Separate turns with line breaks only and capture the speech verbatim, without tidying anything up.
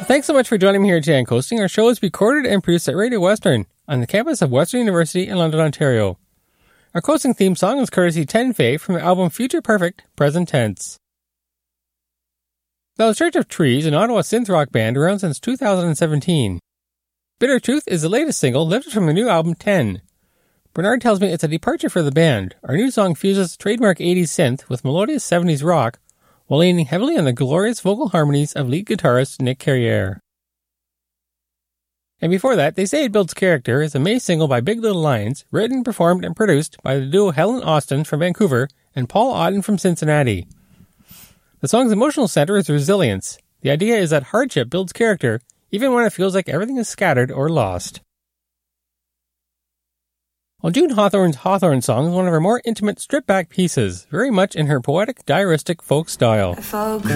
Thanks so much for joining me here today on Coasting. Our show is recorded and produced at Radio Western on the campus of Western University in London, Ontario. Our Coasting theme song is courtesy ten Fae from the album Future Perfect, Present Tense. Now, the Church of Trees, an Ottawa synth rock band around since two thousand seventeen. Bitter Truth is the latest single lifted from the new album ten. Bernard tells me it's a departure for the band. Our new song fuses trademark eighties synth with melodious seventies rock, while leaning heavily on the glorious vocal harmonies of lead guitarist Nick Carriere. And before that, They Say It Builds Character is a May single by Big Little Lions, written, performed, and produced by the duo Helen Austin from Vancouver and Paul Auden from Cincinnati. The song's emotional center is resilience. The idea is that hardship builds character, even when it feels like everything is scattered or lost. Well, June Hawthorne's Hawthorne Song is one of her more intimate stripped-back pieces, very much in her poetic, diaristic folk style.
Folk